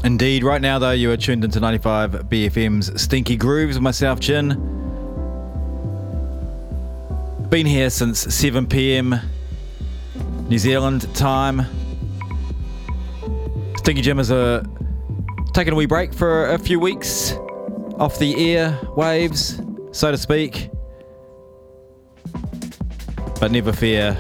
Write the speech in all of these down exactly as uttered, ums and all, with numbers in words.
Indeed, right now though you are tuned into ninety-five B F M's Stinky Grooves with myself, Jin. Been here since seven p.m. New Zealand time. Stinky Jim is a, taking a wee break for a few weeks off the air waves, so to speak. But never fear,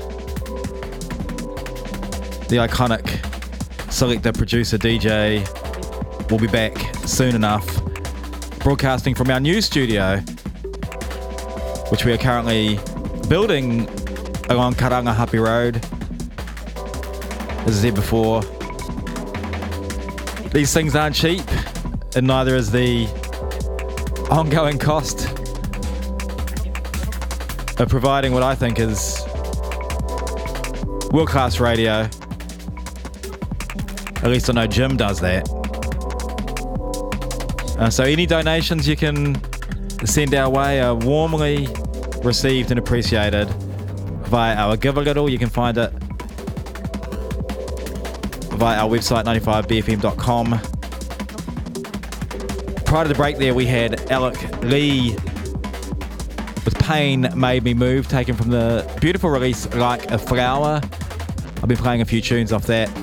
the iconic selector, producer, D J will be back soon enough, broadcasting from our new studio, which we are currently building along Karangahape Road. As I said before, these things aren't cheap, and neither is the ongoing cost of providing what I think is world-class radio. At least I know Jim does that. Uh, so any donations you can send our way are warmly received and appreciated via our Give a Little. You can find it via our website, ninety-five b f m dot com. Prior to the break there, we had Alec Lee with Pain Made Me Move, taken from the beautiful release Like a Flower. I've been playing a few tunes off that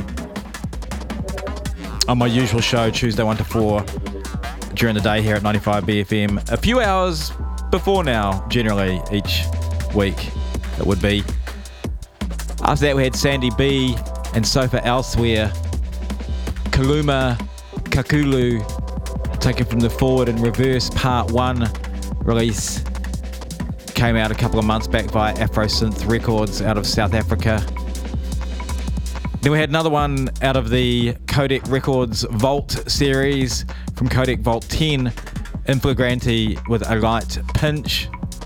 on my usual show, Tuesday one to four, during the day here at ninety-five B F M. A few hours before now, generally, each week, it would be. After that, we had Sandy B and Sofa Elsewhere. Kaluma Kakulu, taken from the Forward and Reverse Part one release. Came out a couple of months back via Afrosynth Records out of South Africa. Then we had another one out of the Codec Records Vault series from Codec Vault ten, Inflagranti with A Light Pinch.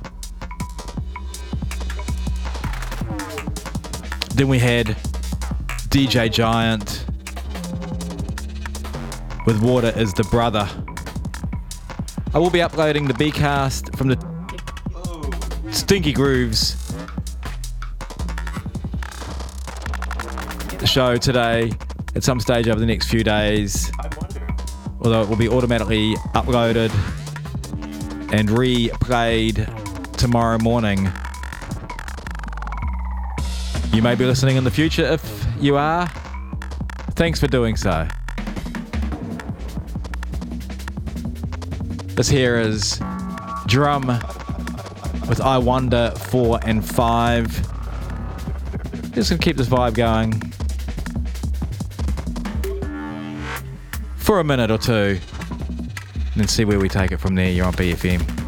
Then we had D J Giant with Water is the Brother. I will be uploading the B-cast from the Stinky Grooves show today at some stage over the next few days, although it will be automatically uploaded and replayed tomorrow morning. You may be listening in the future. If you are, thanks for doing so. This here is Drum with I Wonder four and five. Just gonna keep this vibe going for a minute or two and then see where we take it from there. You're on B F M.